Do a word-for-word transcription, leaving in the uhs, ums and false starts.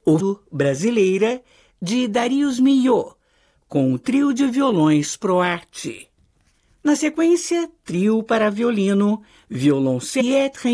O Brasileira, de Darius Milhaud, com o trio de violões ProArt. Na sequência, trio para violino, violoncelo e